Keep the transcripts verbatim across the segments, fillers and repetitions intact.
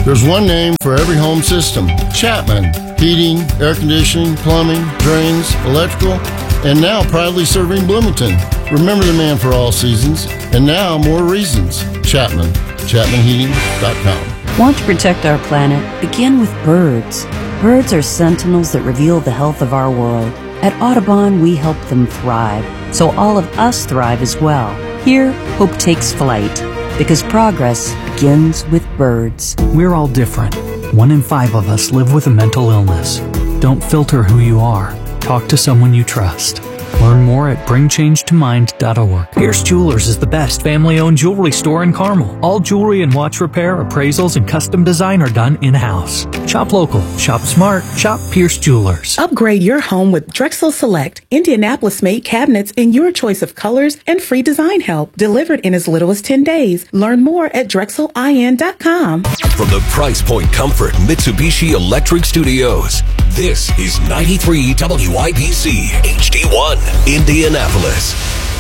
There's one name for every home system. Chapman. Heating, air conditioning, plumbing, drains, electrical, and now proudly serving Bloomington. Remember the man for all seasons, and now more reasons. Chapman. Chapman Heating dot com. Want to protect our planet? Begin with birds. Birds are sentinels that reveal the health of our world. At Audubon, we help them thrive, so all of us thrive as well. Here, hope takes flight, because progress begins with birds. We're all different. One in five of us live with a mental illness. Don't filter who you are. Talk to someone you trust. Learn more at bring change to mind dot org. Pierce Jewelers is the best family-owned jewelry store in Carmel. All jewelry and watch repair, appraisals, and custom design are done in-house. Shop local, shop smart, shop Pierce Jewelers. Upgrade your home with Drexel Select, Indianapolis-made cabinets in your choice of colors and free design help, delivered in as little as ten days. Learn more at drexel I N dot com. From the Price Point Comfort Mitsubishi Electric Studios, this is ninety-three W I B C H D one, Indianapolis.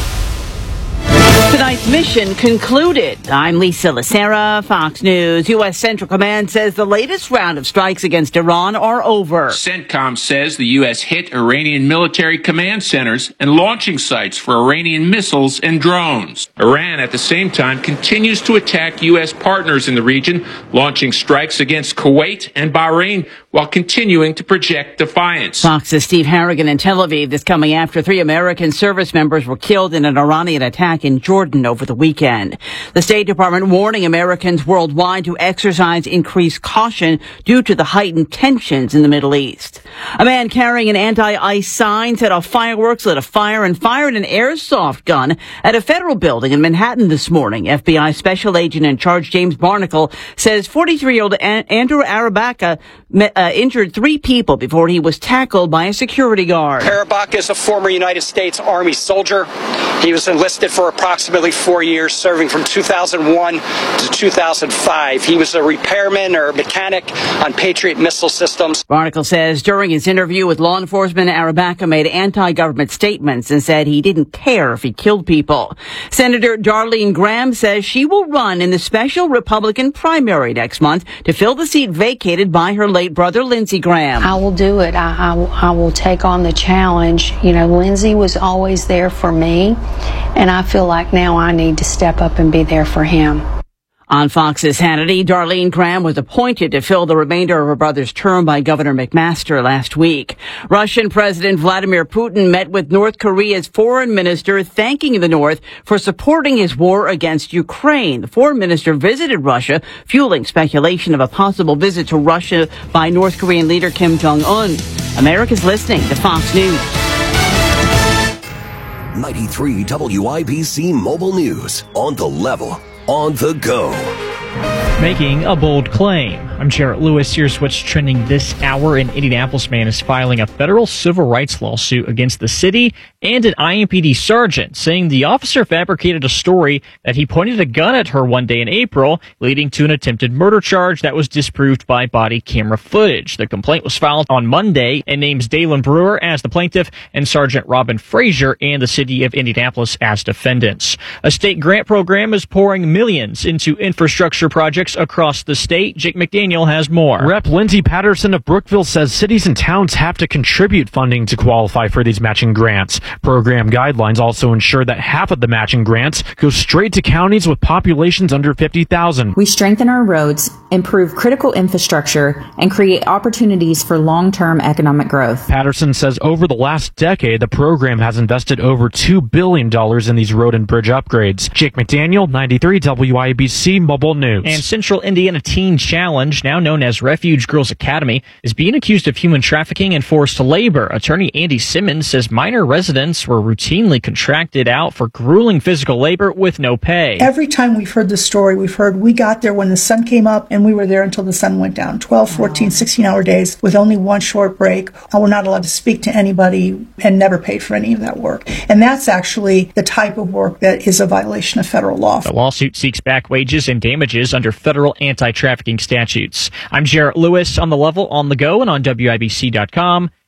Tonight's mission concluded. I'm Lisa Lacera, Fox News. U S. Central Command says the latest round of strikes against Iran are over. CENTCOM says the U S hit Iranian military command centers and launching sites for Iranian missiles and drones. Iran, at the same time, continues to attack U S partners in the region, launching strikes against Kuwait and Bahrain while continuing to project defiance. Fox's Steve Harrigan in Tel Aviv. This coming after three American service members were killed in an Iranian attack in Jordan over the weekend. The State Department warning Americans worldwide to exercise increased caution due to the heightened tensions in the Middle East. A man carrying an anti-ICE sign set off fireworks, lit a fire, and fired an airsoft gun at a federal building in Manhattan this morning. F B I Special Agent in Charge James Barnacle says forty-three-year-old Andrew Arabaca uh, injured three people before he was tackled by a security guard. Arabaca is a former United States Army soldier. He was enlisted for approximately four years, serving from two thousand one to two thousand five. He was a repairman or mechanic on Patriot missile systems. Barnacle says during his interview with law enforcement, Arabaca made anti-government statements and said he didn't care if he killed people. Senator Darlene Graham says she will run in the special Republican primary next month to fill the seat vacated by her late brother, Lindsey Graham. I will do it. I, I, I will take on the challenge. You know, Lindsey was always there for me, and I feel like now I need to step up and be there for him. On Fox's Hannity, Darlene Graham was appointed to fill the remainder of her brother's term by Governor McMaster last week. Russian President Vladimir Putin met with North Korea's foreign minister, thanking the North for supporting his war against Ukraine. The foreign minister visited Russia, fueling speculation of a possible visit to Russia by North Korean leader Kim Jong-un. America's listening to Fox News. ninety-three W I B C Mobile News. On the level. On the go. Making a bold claim. I'm Jarrett Lewis. Here's what's trending this hour. An Indianapolis man is filing a federal civil rights lawsuit against the city and an I M P D sergeant, saying the officer fabricated a story that he pointed a gun at her one day in April, leading to an attempted murder charge that was disproved by body camera footage. The complaint was filed on Monday and names Dalen Brewer as the plaintiff and Sergeant Robin Frazier and the city of Indianapolis as defendants. A state grant program is pouring millions into infrastructure projects across the state. Jake McDaniel has more. Rep Lindsey Patterson of Brookville says cities and towns have to contribute funding to qualify for these matching grants. Program guidelines also ensure that half of the matching grants go straight to counties with populations under fifty thousand. We strengthen our roads, improve critical infrastructure, and create opportunities for long-term economic growth. Patterson says over the last decade, the program has invested over two billion dollars in these road and bridge upgrades. Jake McDaniel, ninety-three W I B C Mobile News. And Central Indiana Teen Challenge, now known as Refuge Girls Academy, is being accused of human trafficking and forced labor. Attorney Andy Simmons says minor residents were routinely contracted out for grueling physical labor with no pay. Every time we've heard this story, we've heard we got there when the sun came up and we were there until the sun went down. twelve, fourteen, sixteen hour days with only one short break. We're not allowed to speak to anybody and never paid for any of that work. And that's actually the type of work that is a violation of federal law. The lawsuit seeks back wages and damages under federal anti-trafficking statutes. I'm Jarrett Lewis, on the level, on the go, and on W I B C dot com.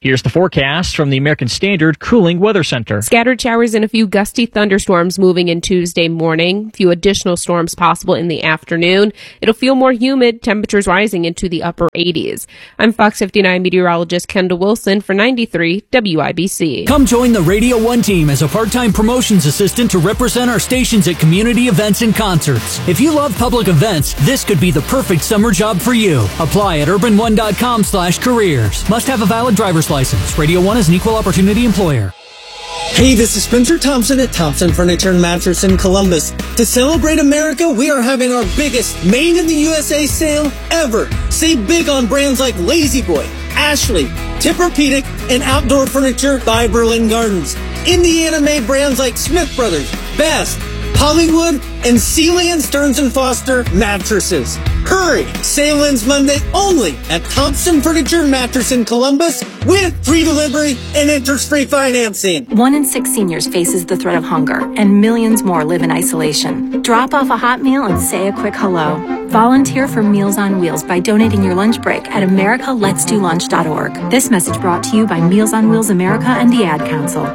Here's the forecast from the American Standard Cooling Weather Center. Scattered showers and a few gusty thunderstorms moving in Tuesday morning. A few additional storms possible in the afternoon. It'll feel more humid, temperatures rising into the upper eighties. I'm Fox fifty-nine meteorologist Kendall Wilson for ninety-three W I B C. Come join the Radio one team as a part-time promotions assistant to represent our stations at community events and concerts. If you love public events, this could be the perfect summer job for you. Apply at urban one dot com slash careers. Must have a valid driver's license. Radio one is an equal opportunity employer. Hey, this is Spencer Thompson at Thompson Furniture and Mattress in Columbus. To celebrate America, we are having our biggest Made in the U S A sale ever. Save big on brands like Lazy Boy, Ashley, Tipperpedic, and outdoor furniture by Berlin Gardens. Indiana-made brands like Smith Brothers, Best, Hollywood, and Sealy and Stearns and Foster mattresses. Hurry! Sale ends Monday only at Thompson Furniture and Mattress in Columbus with free delivery and interest-free financing. One in six seniors faces the threat of hunger, and millions more live in isolation. Drop off a hot meal and say a quick hello. Volunteer for Meals on Wheels by donating your lunch break at america lets do lunch dot org. This message brought to you by Meals on Wheels America and the Ad Council.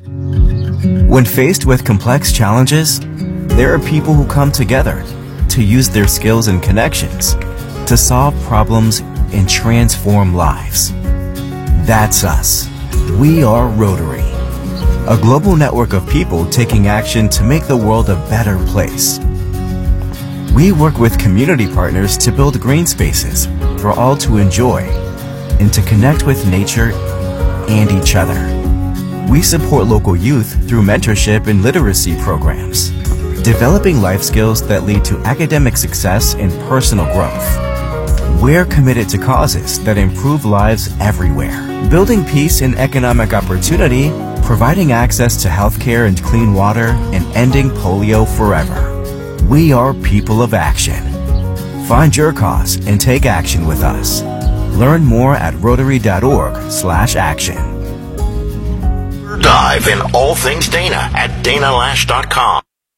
When faced with complex challenges, there are people who come together to use their skills and connections to solve problems and transform lives. That's us. We are Rotary, a global network of people taking action to make the world a better place. We work with community partners to build green spaces for all to enjoy and to connect with nature and each other. We support local youth through mentorship and literacy programs, developing life skills that lead to academic success and personal growth. We're committed to causes that improve lives everywhere, building peace and economic opportunity, providing access to healthcare and clean water, and ending polio forever. We are people of action. Find your cause and take action with us. Learn more at rotary dot org slash action. Dive in all things Dana at dana lash dot com.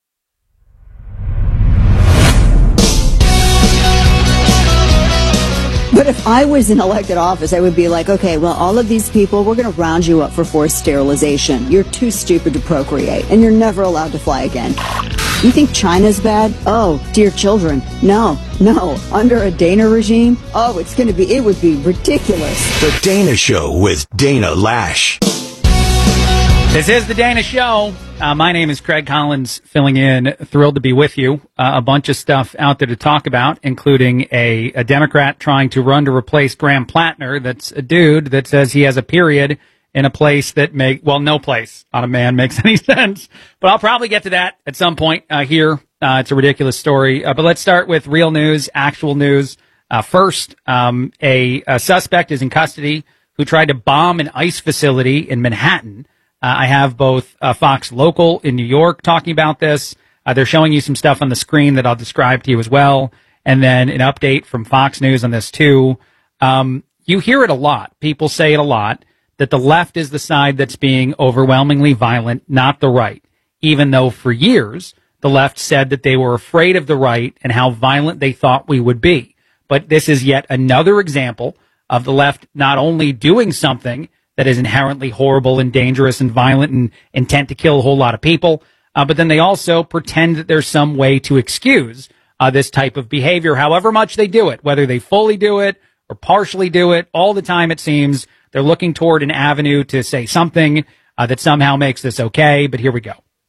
But if I was in elected office, I would be like, okay, well, all of these people, we're going to round you up for forced sterilization. You're too stupid to procreate, and you're never allowed to fly again. You think China's bad? Oh, dear children. No, no. Under a Dana regime? Oh, it's going to be, it would be ridiculous. The Dana Show with Dana Lash. This is the Dana Show. Uh, my name is Craig Collins, filling in. Thrilled to be with you. Uh, a bunch of stuff out there to talk about, including a, a Democrat trying to run to replace Graham Plattner. That's a dude that says he has a period in a place that make well, no place on a man makes any sense. But I'll probably get to that at some point uh, here. Uh, it's a ridiculous story. Uh, but let's start with real news, actual news. Uh, first, um, a, a suspect is in custody who tried to bomb an ICE facility in Manhattan. Uh, I have both uh, Fox Local in New York talking about this. Uh, they're showing you some stuff on the screen that I'll describe to you as well. And then an update from Fox News on this too. Um, you hear it a lot. People say it a lot, that the left is the side that's being overwhelmingly violent, not the right. Even though for years, the left said that they were afraid of the right and how violent they thought we would be. But this is yet another example of the left not only doing something that is inherently horrible and dangerous and violent and intent to kill a whole lot of people. Uh, but then they also pretend that there's some way to excuse uh, this type of behavior, however much they do it, whether they fully do it or partially do it. All the time, it seems, they're looking toward an avenue to say something uh, that somehow makes this okay. But here we go.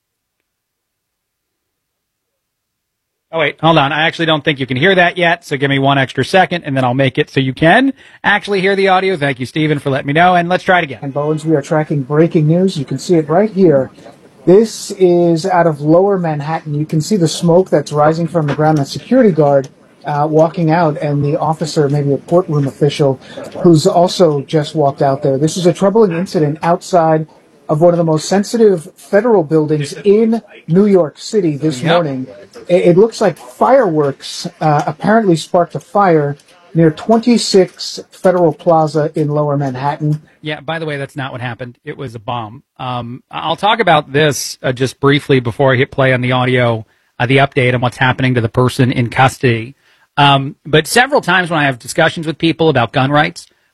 Oh, wait, hold on. I actually don't think you can hear that yet, so give me one extra second, and then I'll make it so you can actually hear the audio. Thank you, Stephen, for letting me know, and let's try it again. And Bowens, we are tracking breaking news. You can see it right here. This is out of Lower Manhattan. You can see the smoke that's rising from the ground. A security guard uh, walking out, and the officer, maybe a courtroom official, who's also just walked out there. This is a troubling incident outside of one of the most sensitive federal buildings in New York City this yep. morning. It, it looks like fireworks uh, apparently sparked a fire near twenty-six Federal Plaza in Lower Manhattan. Yeah, by the way, that's not what happened. It was a bomb. Um, I'll talk about this uh, just briefly before I hit play on the audio, uh, the update on what's happening to the person in custody. Um, but several times when I have discussions with people about gun rights,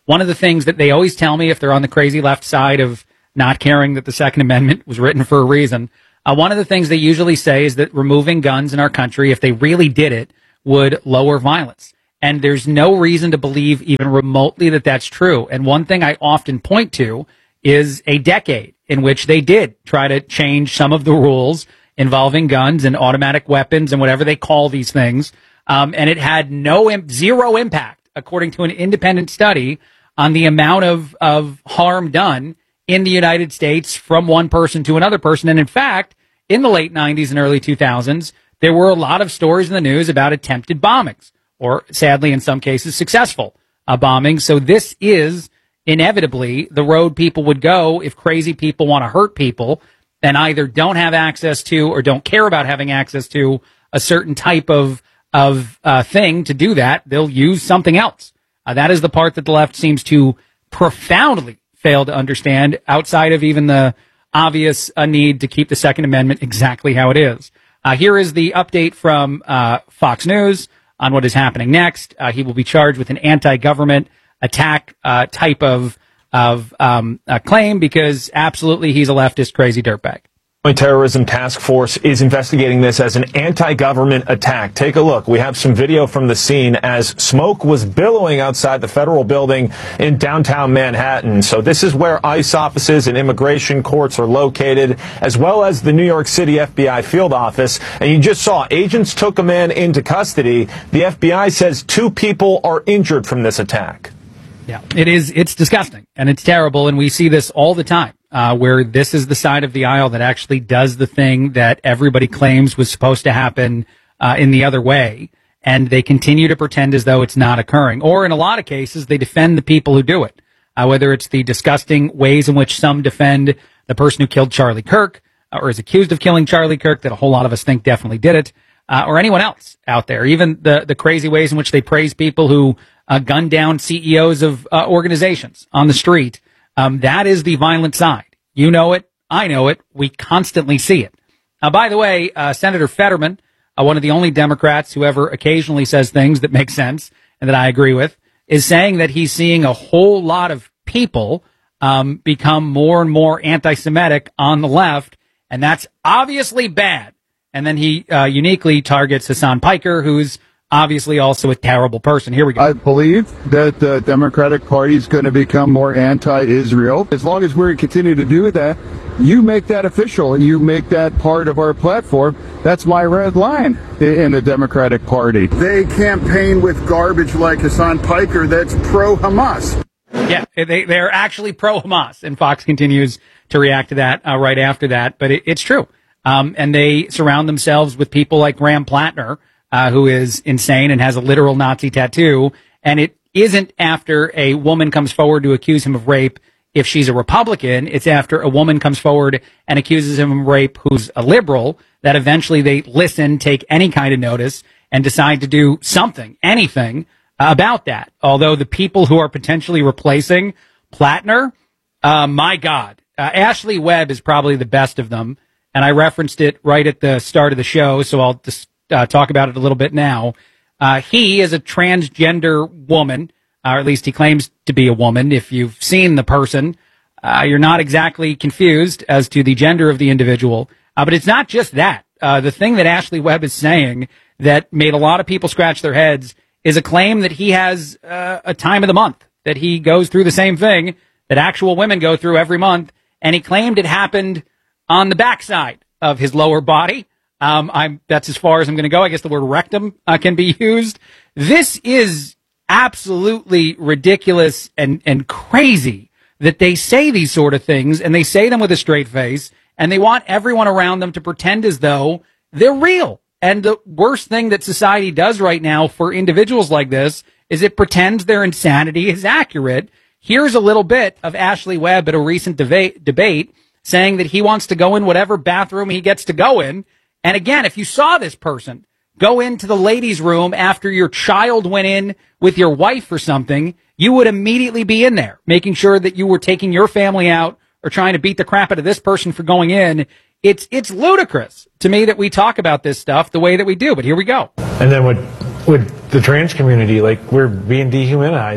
one of the things that they always tell me if they're on the crazy left side of not caring that the Second Amendment was written for a reason, uh, one of the things they usually say is that removing guns in our country, if they really did it, would lower violence. And there's no reason to believe even remotely that that's true. And one thing I often point to is a decade in which they did try to change some of the rules involving guns and automatic weapons and whatever they call these things. Um, and it had no, zero impact, according to an independent study, on the amount of, of harm done in the United States from one person to another person. And in fact, in the late nineties and early two thousands, there were a lot of stories in the news about attempted bombings, or sadly, in some cases, successful uh, bombings. So this is inevitably the road people would go if crazy people want to hurt people and either don't have access to or don't care about having access to a certain type of of uh, thing to do that. They'll use something else. Uh, that is the part that the left seems to profoundly fail to understand, outside of even the obvious uh, need to keep the Second Amendment exactly how it is. Uh, here is the update from uh, Fox News on what is happening next. Uh, he will be charged with an anti-government attack uh, type of of um, uh, claim, because absolutely he's a leftist crazy dirtbag. Terrorism Task Force is investigating this as an anti-government attack. Take a look. We have some video from the scene as smoke was billowing outside the federal building in downtown Manhattan. So this is where ICE offices and immigration courts are located, as well as the New York City F B I field office. And you just saw agents took a man into custody. The F B I says two people are injured from this attack. Yeah, it is. It's disgusting and it's terrible. And we see this all the time. Uh, where this is the side of the aisle that actually does the thing that everybody claims was supposed to happen uh, in the other way, and they continue to pretend as though it's not occurring. Or in a lot of cases, they defend the people who do it, uh, whether it's the disgusting ways in which some defend the person who killed Charlie Kirk, uh, or is accused of killing Charlie Kirk, that a whole lot of us think definitely did it, uh, or anyone else out there. Even the, the crazy ways in which they praise people who uh, gunned down C E Os of uh, organizations on the street. Um, that is the violent side. You know it. I know it. We constantly see it. Uh, by the way, uh, Senator Fetterman, uh, one of the only Democrats who ever occasionally says things that make sense and that I agree with, is saying that he's seeing a whole lot of people um, become more and more anti-Semitic on the left, and that's obviously bad. And then he uh, uniquely targets Hassan Piker, who's obviously also a terrible person. Here we go. I believe that the Democratic Party is going to become more anti-Israel. As long as we continue to do that, you make that official and you make that part of our platform. That's my red line in the Democratic Party. They campaign with garbage like Hassan Piker that's pro-Hamas. Yeah, they, they're actually pro-Hamas. And Fox continues to react to that uh, right after that. But it, it's true. Um, and they surround themselves with people like Graham Plattner, Uh, who is insane and has a literal Nazi tattoo. And it isn't after a woman comes forward to accuse him of rape if she's a Republican. It's after a woman comes forward and accuses him of rape who's a liberal that eventually they listen, take any kind of notice, and decide to do something, anything uh, about that. Although the people who are potentially replacing Plattner, uh, my God, uh, Ashley Webb is probably the best of them. And I referenced it right at the start of the show, so I'll just Uh, talk about it a little bit now. Uh, he is a transgender woman, or at least he claims to be a woman. If you've seen the person, uh, you're not exactly confused as to the gender of the individual. Uh, but it's not just that. Uh, the thing that Ashley Webb is saying that made a lot of people scratch their heads is a claim that he has uh, a time of the month, that he goes through the same thing that actual women go through every month. And he claimed it happened on the backside of his lower body. Um, I'm, that's as far as I'm going to go. I guess the word rectum uh, can be used. This is absolutely ridiculous and, and crazy that they say these sort of things, and they say them with a straight face, and they want everyone around them to pretend as though they're real. And the worst thing that society does right now for individuals like this is it pretends their insanity is accurate. Here's a little bit of Ashley Webb at a recent debate, debate saying that he wants to go in whatever bathroom he gets to go in. And again, if you saw this person go into the ladies' room after your child went in with your wife or something, you would immediately be in there, making sure that you were taking your family out or trying to beat the crap out of this person for going in. It's it's ludicrous to me that we talk about this stuff the way that we do, but here we go. And then with with the trans community, like, we're being dehumanized.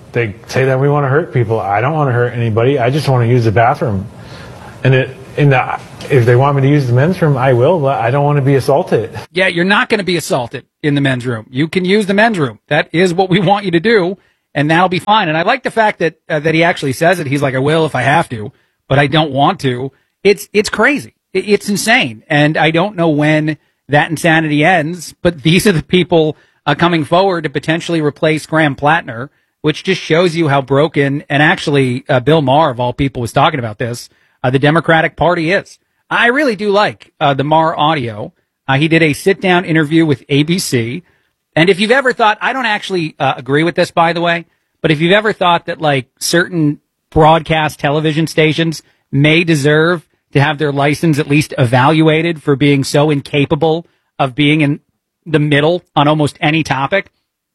they say that we want to hurt people. I don't want to hurt anybody. I just want to use the bathroom. And it, in the, if they want me to use the men's room, I will, but I don't want to be assaulted. Yeah, you're not going to be assaulted in the men's room. You can use the men's room. That is what we want you to do, and that'll be fine. And I like the fact that uh, that he actually says it. He's like, I will if I have to, but I don't want to. It's it's crazy. It's insane. And I don't know when that insanity ends, but these are the people uh, coming forward to potentially replace Graham Plattner, which just shows you how broken, and actually uh, Bill Maher, of all people, was talking about this, uh, the Democratic Party is. I really do like uh, the Maher audio. Uh, he did a sit-down interview with A B C. And if you've ever thought, I don't actually uh, agree with this, by the way, but if you've ever thought that like certain broadcast television stations may deserve to have their license at least evaluated for being so incapable of being in the middle on almost any topic,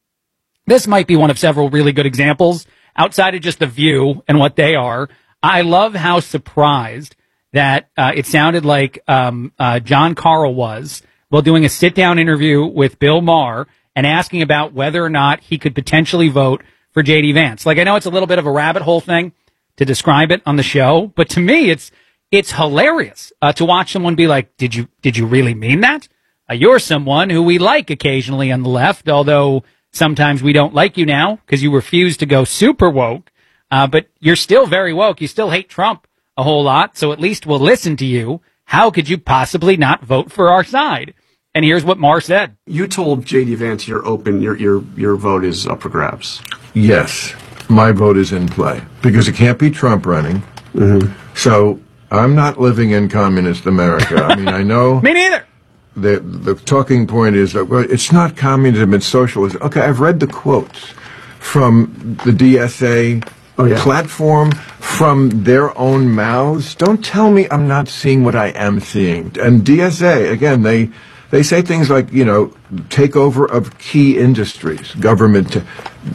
this might be one of several really good examples outside of just The View and what they are. I love how surprised that uh, it sounded like um, uh, John Carl was while doing a sit-down interview with Bill Maher and asking about whether or not he could potentially vote for J D Vance. Like, I know it's a little bit of a rabbit hole thing to describe it on the show, but to me, it's it's hilarious uh, to watch someone be like, did you did you really mean that? Uh, you're someone who we like occasionally on the left, although sometimes we don't like you now because you refuse to go super woke, uh, but you're still very woke. You still hate Trump a whole lot, so at least we'll listen to you. How could you possibly not vote for our side? And here's what Maher said. You told J D Vance you're open, your your your vote is up for grabs. Yes, my vote is in play because it can't be Trump running. Mm-hmm. So I'm not living in communist America. I mean, I know. Me neither. The the talking point is that well, it's not communism, it's socialism. Okay, I've read the quotes from the D S A oh, yeah. platform, from their own mouths. Don't tell me I'm not seeing what I am seeing. And D S A, again, they they say things like, you know, takeover of key industries, government. To,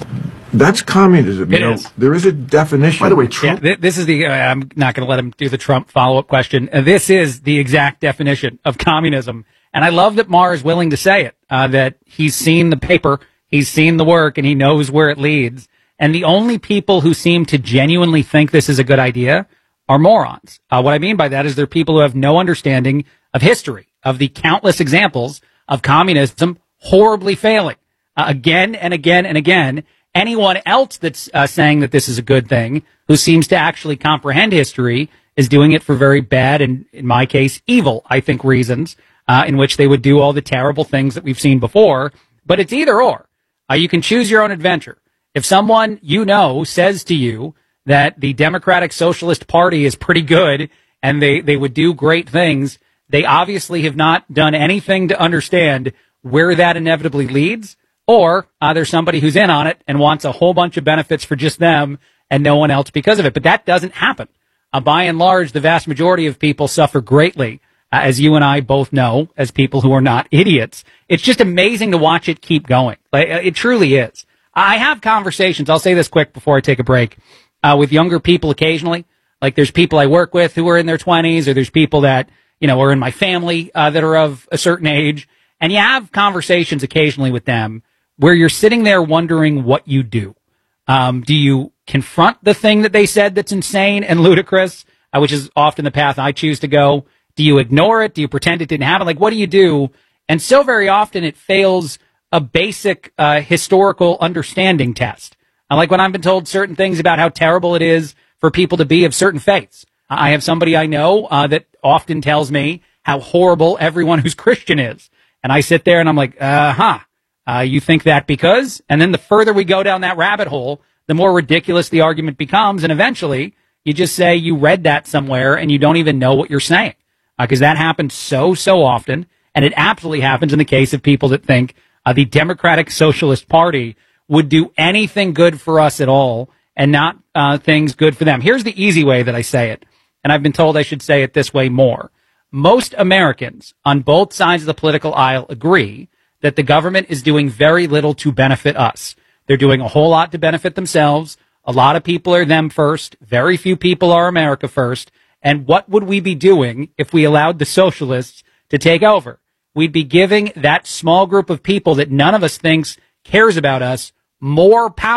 that's communism. You It know, is. there is a definition. By the way, Yeah, Trump. th- this is the, uh, I'm not going to let him do the Trump follow-up question. Uh, this is the exact definition of communism. And I love that Maher is willing to say it, uh, that he's seen the paper, he's seen the work, and he knows where it leads. And the only people who seem to genuinely think this is a good idea are morons. Uh, what I mean by that is they're people who have no understanding of history, of the countless examples of communism horribly failing uh, again and again and again. Anyone else that's uh, saying that this is a good thing, who seems to actually comprehend history, is doing it for very bad and, in my case, evil, I think, reasons, uh, in which they would do all the terrible things that we've seen before. But it's either or. Uh, you can choose your own adventure. If someone you know says to you that the Democratic Socialist Party is pretty good and they, they would do great things, they obviously have not done anything to understand where that inevitably leads. Or uh, there's somebody who's in on it and wants a whole bunch of benefits for just them and no one else because of it. But that doesn't happen. Uh, by and large, the vast majority of people suffer greatly, uh, as you and I both know, as people who are not idiots. It's just amazing to watch it keep going. Like, uh, it truly is. I have conversations, I'll say this quick before I take a break, uh, with younger people occasionally. Like, there's people I work with who are in their twenties, or there's people that, you know, are in my family uh, that are of a certain age. And you have conversations occasionally with them where you're sitting there wondering what you do. Um, do you confront the thing that they said that's insane and ludicrous, uh, which is often the path I choose to go? Do you ignore it? Do you pretend it didn't happen? Like, what do you do? And so very often it fails a basic uh, historical understanding test. Uh, like when I've been told certain things about how terrible it is for people to be of certain faiths. I have somebody I know uh, that often tells me how horrible everyone who's Christian is. And I sit there and I'm like, uh-huh. Uh, you think that because? And then the further we go down that rabbit hole, the more ridiculous the argument becomes. And eventually you just say you read that somewhere and you don't even know what you're saying. Because uh, that happens so, so often. And it absolutely happens in the case of people that think uh, the Democratic Socialist Party would do anything good for us at all and not uh, things good for them. Here's the easy way that I say it. And I've been told I should say it this way more. Most Americans on both sides of the political aisle agree that the government is doing very little to benefit us. They're doing a whole lot to benefit themselves. A lot of people are them first. Very few people are America first. And what would we be doing if we allowed the socialists to take over? We'd be giving that small group of people that none of us thinks cares about us more power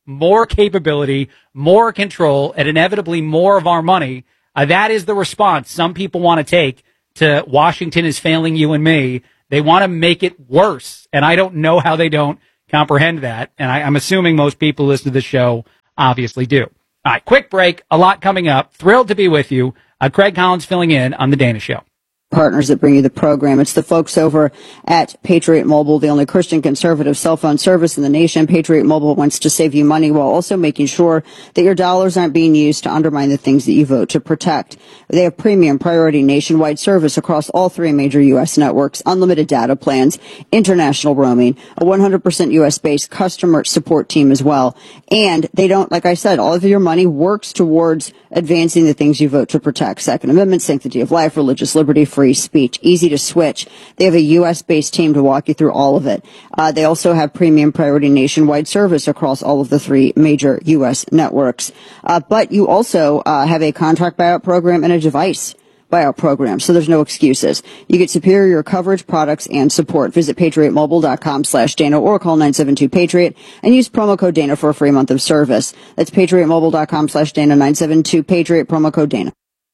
more capability, more control, and inevitably more of our money. Uh, that is the response some people want to take to Washington is failing you and me. They want to make it worse, and I don't know how they don't comprehend that, and I, I'm assuming most people listen to the show obviously do. All right, quick break, a lot coming up. Thrilled to be with you. Uh, Craig Collins filling in on The Dana Show. Partners that bring you the program. It's the folks over at Patriot Mobile, the only Christian conservative cell phone service in the nation. Patriot Mobile wants to save you money while also making sure that your dollars aren't being used to undermine the things that you vote to protect. They have premium priority nationwide service across all three major U S networks, unlimited data plans, international roaming, a one hundred percent U S-based customer support team as well. And they don't, like I said, all of your money works towards advancing the things you vote to protect. Second Amendment, sanctity of life, religious liberty, free speech, easy to switch. They have a U S-based team to walk you through all of it. Uh, they also have premium priority nationwide service across all of the three major U S networks. Uh, but you also uh, have a contract buyout program and a device buyout program, so there's no excuses. You get superior coverage, products, and support. Visit patriotmobile.com slash Dana or call nine seven two Patriot and use promo code Dana for a free month of service. That's patriotmobile.com slash Dana, nine seven two Patriot, promo code Dana.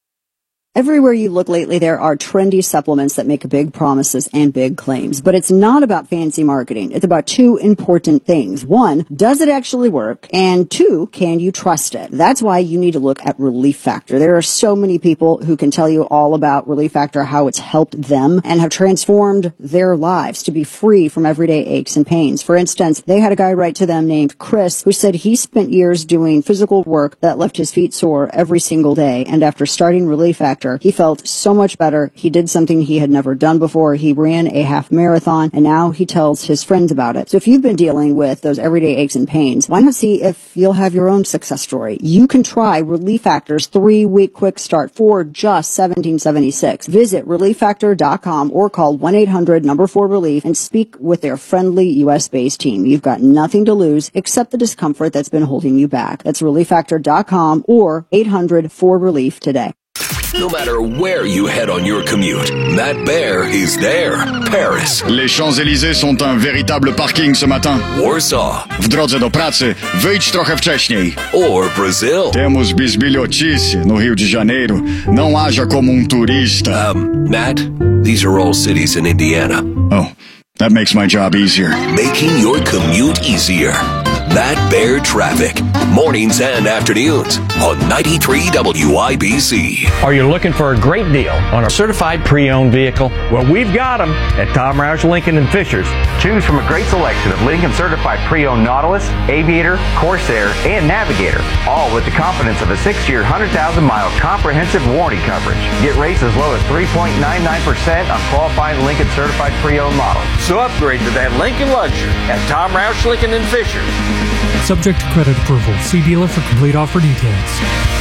Everywhere you look lately, there are trendy supplements that make big promises and big claims. But it's not about fancy marketing. It's about two important things. One, does it actually work? And two, can you trust it? That's why you need to look at Relief Factor. There are so many people who can tell you all about Relief Factor, how it's helped them and have transformed their lives to be free from everyday aches and pains. For instance, they had a guy write to them named Chris who said he spent years doing physical work that left his feet sore every single day. And after starting Relief Factor, he felt so much better. He did something he had never done before. He ran a half marathon, and now he tells his friends about it. So if you've been dealing with those everyday aches and pains, why not see if you'll have your own success story? You can try Relief Factor's three-week quick start for just seventeen seventy-six. Visit relief factor dot com or call one eight hundred number four relief and speak with their friendly U S-based team. You've got nothing to lose except the discomfort that's been holding you back. That's relief factor dot com or eight hundred four relief today. No matter where you head on your commute, Matt Bear is there. Paris. Les Champs-Élysées sont un véritable parking ce matin. Warsaw. W drodze do pracy, wyjdź trochę wcześniej. Or Brazil. Temos bisbilhotice no Rio de Janeiro. Não haja como um turista. Um, Matt, these are all cities in Indiana. Oh, that makes my job easier. Making your commute easier. Matt Bear Traffic. Mornings and afternoons on ninety-three W I B C. Are you looking for a great deal on a certified pre-owned vehicle? Well, we've got them at Tom Roush Lincoln and Fishers. Choose from a great selection of Lincoln certified pre-owned Nautilus, Aviator, Corsair, and Navigator, all with the confidence of a six-year, one hundred thousand mile comprehensive warranty coverage. Get rates as low as three point nine nine percent on qualifying Lincoln certified pre-owned models. So upgrade to that Lincoln luxury at Tom Roush Lincoln and Fishers. Subject to credit approval. See dealer for complete offer details.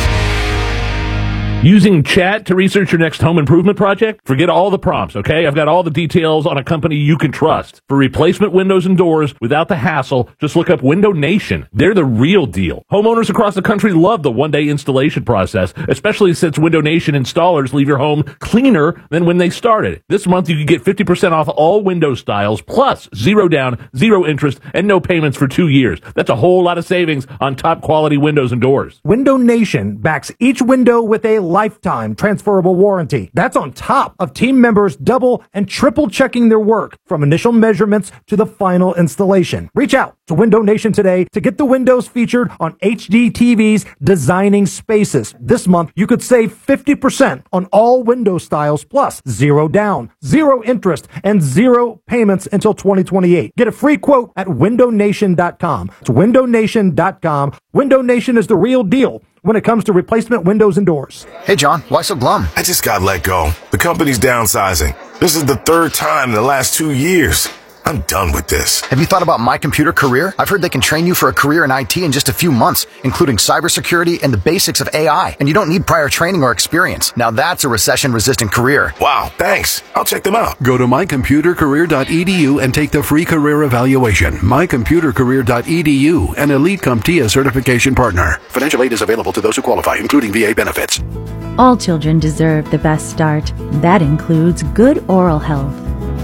Using chat to research your next home improvement project? Forget all the prompts, okay? I've got all the details on a company you can trust. For replacement windows and doors without the hassle, just look up Window Nation. They're the real deal. Homeowners across the country love the one-day installation process, especially since Window Nation installers leave your home cleaner than when they started. This month, you can get fifty percent off all window styles, plus zero down, zero interest, and no payments for two years. That's a whole lot of savings on top-quality windows and doors. Window Nation backs each window with a lifetime transferable warranty. That's on top of team members double and triple checking their work from initial measurements to the final installation. Reach out to Window Nation today to get the windows featured on H D T V's Designing Spaces. This month, you could save fifty percent on all window styles, plus zero down, zero interest, and zero payments until twenty twenty-eight. Get a free quote at window nation dot com. It's window nation dot com. Window Nation is the real deal when it comes to replacement windows and doors. Hey, John, why so glum? I just got let go. The company's downsizing. This is the third time in the last two years. I'm done with this. Have you thought about My Computer Career? I've heard they can train you for a career in I T in just a few months, including cybersecurity and the basics of A I. And you don't need prior training or experience. Now that's a recession-resistant career. Wow, thanks. I'll check them out. Go to my computer career dot e d u and take the free career evaluation. my computer career dot e d u, an Elite CompTIA certification partner. Financial aid is available to those who qualify, including V A benefits. All children deserve the best start. That includes good oral health.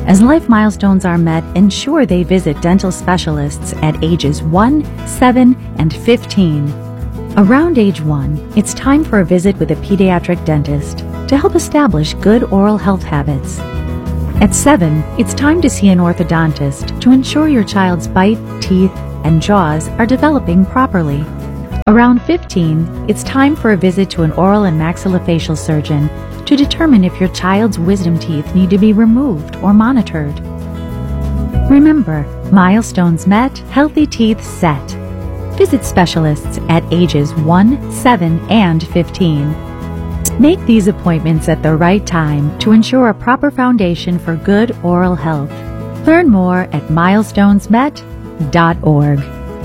As life milestones are met, ensure they visit dental specialists at ages one, seven, and fifteen. Around age one, it's time for a visit with a pediatric dentist to help establish good oral health habits. At seven, it's time to see an orthodontist to ensure your child's bite, teeth, and jaws are developing properly. Around fifteen, it's time for a visit to an oral and maxillofacial surgeon to determine if your child's wisdom teeth need to be removed or monitored. Remember, milestones met, healthy teeth set. Visit specialists at ages one, seven, and fifteen. Make these appointments at the right time to ensure a proper foundation for good oral health. Learn more at milestones met dot org.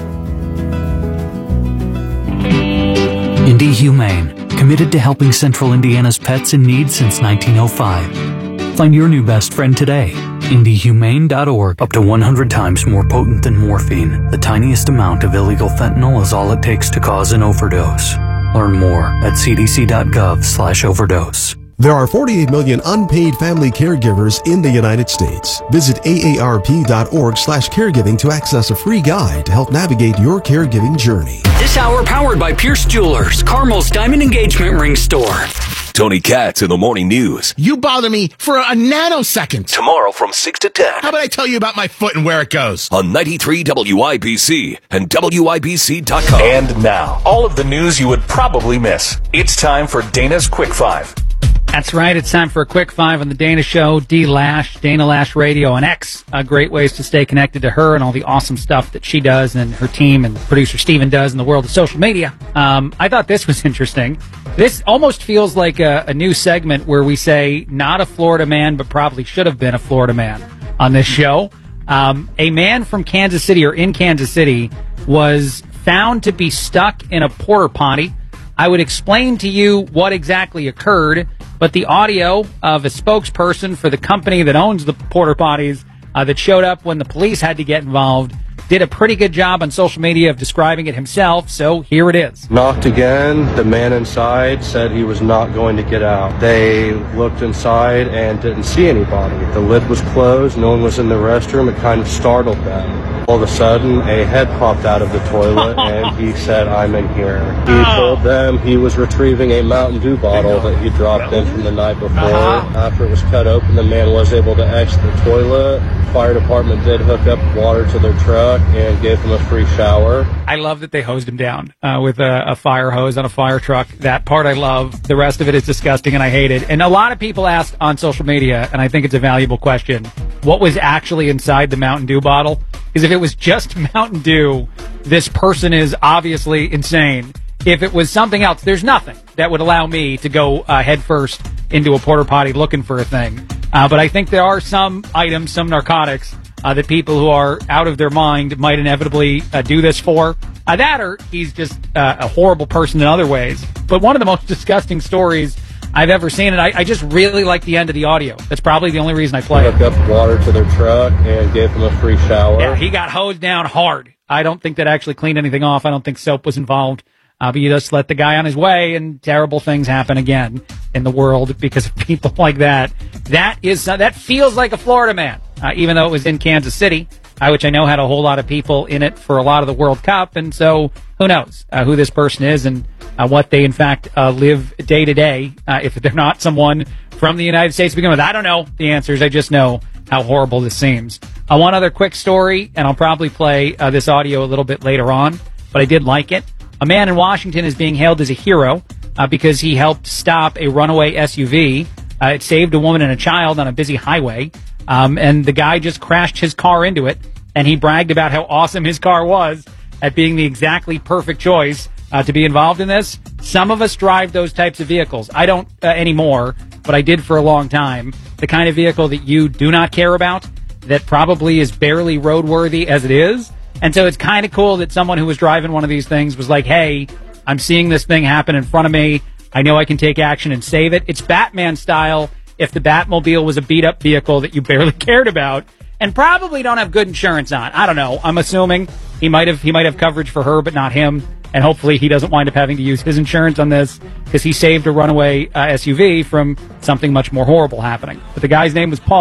Indy Humane, committed to helping Central Indiana's pets in need since nineteen oh five. Find your new best friend today. Indy Humane dot org. Up to one hundred times more potent than morphine, the tiniest amount of illegal fentanyl is all it takes to cause an overdose. Learn more at c d c dot gov slash overdose. There are forty-eight million unpaid family caregivers in the United States. Visit A A R P dot org slash caregiving to access a free guide to help navigate your caregiving journey. This hour powered by Pierce Jewelers, Carmel's Diamond Engagement Ring Store. Tony Katz in the Morning News. You bother me for a nanosecond. Tomorrow from six to ten. How about I tell you about my foot and where it goes? On ninety-three W I B C and W I B C dot com. And now, all of the news you would probably miss. It's time for Dana's Quick Five. That's right. It's time for a quick five on the Dana Show. D Lash, Dana Lash Radio, and X. Uh, great ways to stay connected to her and all the awesome stuff that she does and her team and producer Steven does in the world of social media. Um, I thought this was interesting. This almost feels like a, a new segment where we say not a Florida man, but probably should have been a Florida man on this show. Um, a man from Kansas City or in Kansas City was found to be stuck in a porta potty. I would explain to you what exactly occurred, but the audio of a spokesperson for the company that owns the porta potties uh, that showed up when the police had to get involved did a pretty good job on social media of describing it himself, so here it is. Knocked again. The man inside said he was not going to get out. They looked inside and didn't see anybody. The lid was closed. No one was in the restroom. It kind of startled them. All of a sudden, a head popped out of the toilet, and he said, "I'm in here." He told them he was retrieving a Mountain Dew bottle that he dropped in from the night before. After it was cut open, the man was able to exit the toilet. Fire department did hook up water to their truck and gave him a free shower. I love that they hosed him down uh, with a, a fire hose on a fire truck. That part I love. The rest of it is disgusting, and I hate it. And a lot of people asked on social media, and I think it's a valuable question, what was actually inside the Mountain Dew bottle? Because if it was just Mountain Dew, this person is obviously insane. If it was something else, there's nothing that would allow me to go uh, head first into a porta potty looking for a thing. Uh, but I think there are some items, some narcotics, uh, that people who are out of their mind might inevitably uh, do this for. Uh, that or he's just uh, a horrible person in other ways. But one of the most disgusting stories I've ever seen, and I, I just really like the end of the audio. That's probably the only reason I play it. Hooked up water to their truck and gave them a free shower. Yeah, he got hosed down hard. I don't think that actually cleaned anything off. I don't think soap was involved. Uh, but you just let the guy on his way, and terrible things happen again in the world because of people like that. That is uh, that feels like a Florida man, uh, even though it was in Kansas City, uh, which I know had a whole lot of people in it for a lot of the World Cup. And so who knows uh, who this person is and uh, what they, in fact, uh, live day to day. Uh, if they're not someone from the United States to begin with, I don't know the answers. I just know how horrible this seems. Uh, one other quick story, and I'll probably play uh, this audio a little bit later on, but I did like it. A man in Washington is being hailed as a hero uh, because he helped stop a runaway S U V. Uh, it saved a woman and a child on a busy highway, um, and the guy just crashed his car into it, and he bragged about how awesome his car was at being the exactly perfect choice uh, to be involved in this. Some of us drive those types of vehicles. I don't uh, anymore, but I did for a long time. The kind of vehicle that you do not care about, that probably is barely roadworthy as it is. And so it's kind of cool that someone who was driving one of these things was like, hey, I'm seeing this thing happen in front of me. I know I can take action and save it. It's Batman style if the Batmobile was a beat-up vehicle that you barely cared about and probably don't have good insurance on. I don't know. I'm assuming he might have he might have coverage for her, but not him. And hopefully he doesn't wind up having to use his insurance on this because he saved a runaway uh, S U V from something much more horrible happening. But the guy's name was Paul.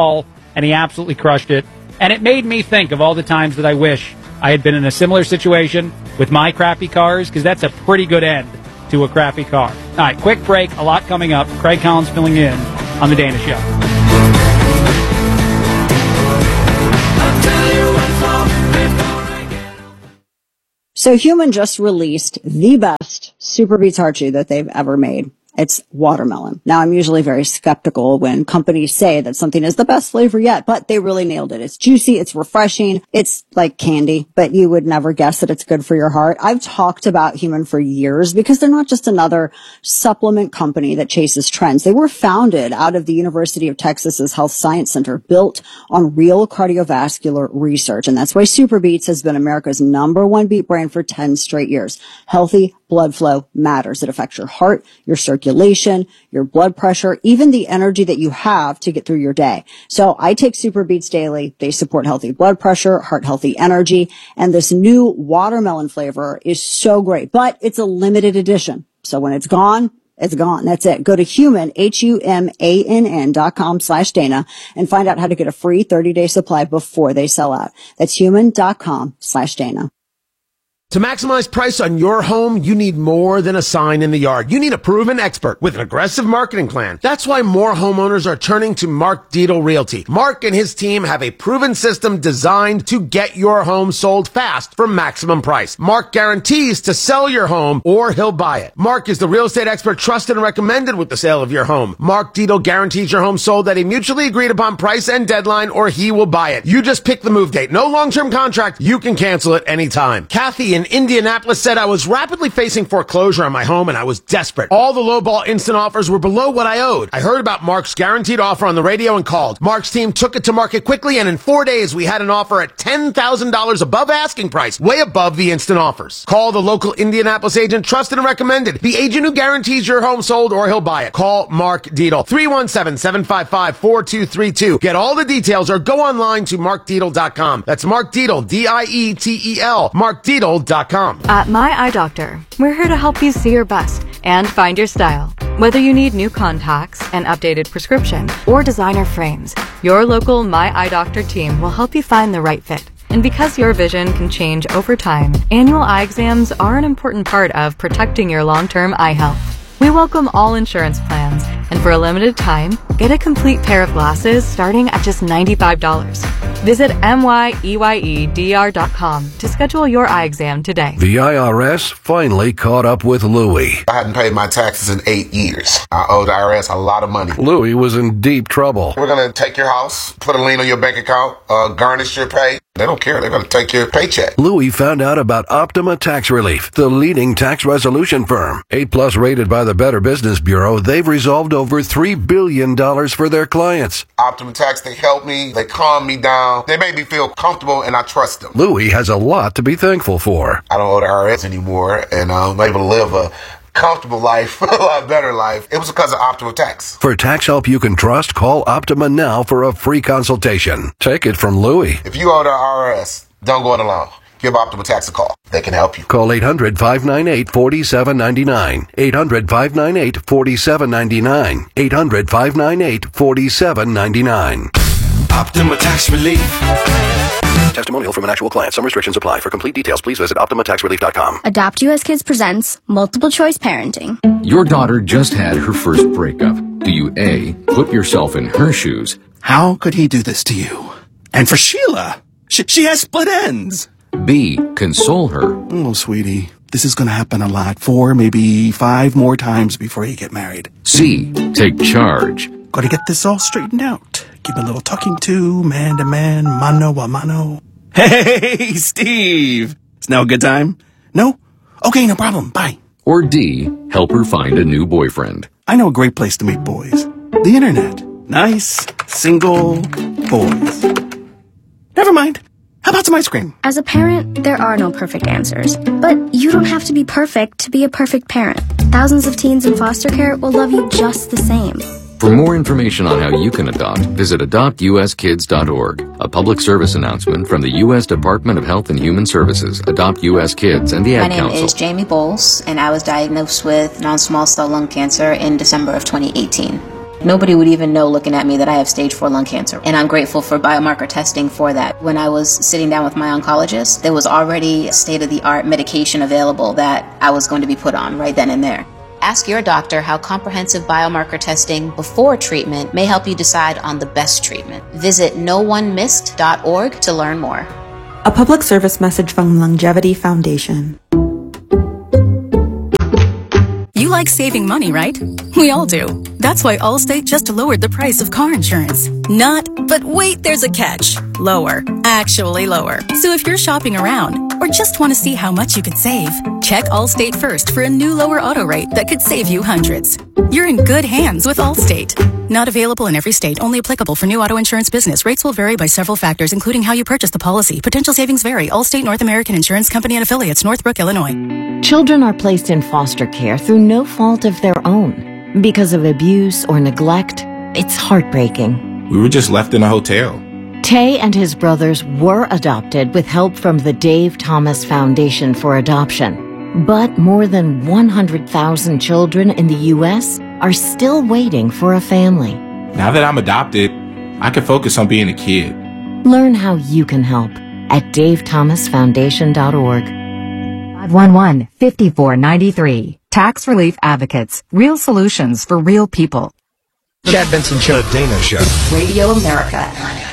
and he absolutely crushed it. And it made me think of all the times that I wish I had been in a similar situation with my crappy cars, because that's a pretty good end to a crappy car. All right, quick break. A lot coming up. Craig Collins filling in on The Dana Show. So Human just released the best Super Beets Heart Chew that they've ever made. It's watermelon. Now, I'm usually very skeptical when companies say that something is the best flavor yet, but they really nailed it. It's juicy. It's refreshing. It's like candy, but you would never guess that it's good for your heart. I've talked about Human for years because they're not just another supplement company that chases trends. They were founded out of the University of Texas's Health Science Center, built on real cardiovascular research. And that's why Super Beets has been America's number one beet brand for ten straight years. Healthy blood flow matters. It affects your heart, your circulation, your blood pressure, even the energy that you have to get through your day. So I take Super Beets daily. They support healthy blood pressure, heart healthy energy, and this new watermelon flavor is so great, but it's a limited edition. So when it's gone, it's gone. That's it. Go to Human, H U M A N N dot com slash Dana and find out how to get a free thirty day supply before they sell out. That's human dot com slash Dana. To maximize price on your home, you need more than a sign in the yard. You need a proven expert with an aggressive marketing plan. That's why more homeowners are turning to Mark Dietel Realty. Mark and his team have a proven system designed to get your home sold fast for maximum price. Mark guarantees to sell your home or he'll buy it. Mark is the real estate expert trusted and recommended with the sale of your home. Mark Dietel guarantees your home sold at a mutually agreed upon price and deadline, or he will buy it. You just pick the move date. No long-term contract. You can cancel it anytime. Kathy in Indianapolis said, I was rapidly facing foreclosure on my home and I was desperate. All the lowball instant offers were below what I owed. I heard about Mark's guaranteed offer on the radio and called. Mark's team took it to market quickly, and in four days we had an offer at ten thousand dollars above asking price, way above the instant offers. Call the local Indianapolis agent, trusted and recommended. The agent who guarantees your home sold or he'll buy it. Call Mark Dietel, three one seven, seven five five, four two three two. Get all the details or go online to mark dietel dot com. That's Mark Dietel, D I E T E L, mark dietel dot com. At My Eye Doctor, we're here to help you see your best and find your style. Whether you need new contacts, an updated prescription, or designer frames, your local My Eye Doctor team will help you find the right fit. And because your vision can change over time, annual eye exams are an important part of protecting your long-term eye health. We welcome all insurance plans, and for a limited time, get a complete pair of glasses starting at just ninety-five dollars. Visit M Y E Y E D R dot com to schedule your eye exam today. The I R S finally caught up with Louie. I hadn't paid my taxes in eight years. I owe the I R S a lot of money. Louie was in deep trouble. We're going to take your house, put a lien on your bank account, uh, garnish your pay. They don't care. They're going to take your paycheck. Louie found out about Optima Tax Relief, the leading tax resolution firm. eight plus rated by the Better Business Bureau, they've resolved over three billion dollars for their clients. Optima Tax, they help me. They calm me down. They make me feel comfortable, and I trust them. Louie has a lot to be thankful for. I don't owe the I R S anymore, and I'm able to live a comfortable life, a lot better life. It was because of Optima Tax. For tax help you can trust, call Optima now for a free consultation. Take it from Louie. If you owe the I R S, don't go it alone. Give Optima Tax a call. They can help you. Call eight hundred, five nine eight, four seven nine nine. eight hundred, five nine eight, four seven nine nine. eight hundred, five nine eight, four seven nine nine. Optima Tax Relief. Testimonial from an actual client. Some restrictions apply. For complete details, please visit optima tax relief dot com. Adopt U S Kids presents Multiple Choice Parenting. Your daughter just had her first breakup. Do you A, put yourself in her shoes? How could he do this to you? And for Sheila, she, she has split ends. B, console her. Oh, sweetie, this is going to happen a lot. Four, maybe five more times before you get married. C, take charge. Got to get this all straightened out. Give a little talking to, man to man, mano a mano. Hey, Steve! Is now a good time? No? Okay, no problem. Bye. Or D, help her find a new boyfriend. I know a great place to meet boys. The internet. Nice, single boys. Never mind. How about some ice cream? As a parent, there are no perfect answers. But you don't have to be perfect to be a perfect parent. Thousands of teens in foster care will love you just the same. For more information on how you can adopt, visit adopt u s kids dot org. A public service announcement from the U S Department of Health and Human Services, Adopt U S Kids, and the Ad Council. My name is Jamie Bowles, and I was diagnosed with non-small cell lung cancer in December of twenty eighteen. Nobody would even know looking at me that I have stage four lung cancer. And I'm grateful for biomarker testing for that. When I was sitting down with my oncologist, there was already state-of-the-art medication available that I was going to be put on right then and there. Ask your doctor how comprehensive biomarker testing before treatment may help you decide on the best treatment. Visit no one missed dot org to learn more. A public service message from Longevity Foundation. You like saving money, right? We all do. That's why Allstate just lowered the price of car insurance. Not, but wait, there's a catch. Lower. Actually lower. So if you're shopping around or just want to see how much you could save, check Allstate first for a new lower auto rate that could save you hundreds. You're in good hands with Allstate. Not available in every state. Only applicable for new auto insurance business. Rates will vary by several factors, including how you purchase the policy. Potential savings vary. Allstate North American Insurance Company and Affiliates, Northbrook, Illinois. Children are placed in foster care through no fault of their own. Because of abuse or neglect, it's heartbreaking. We were just left in a hotel. Tay and his brothers were adopted with help from the Dave Thomas Foundation for Adoption. But more than one hundred thousand children in the U S are still waiting for a family. Now that I'm adopted, I can focus on being a kid. Learn how you can help at dave thomas foundation dot org. five one one, five four nine three. Tax Relief Advocates. Real solutions for real people. Chad Benson Show. The Dana Show. Radio America.